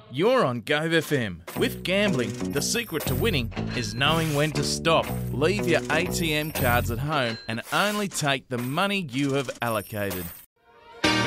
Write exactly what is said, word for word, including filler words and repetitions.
You're on Gove F M. With gambling, the secret to winning is knowing when to stop. Leave your A T M cards at home and only take the money you have allocated.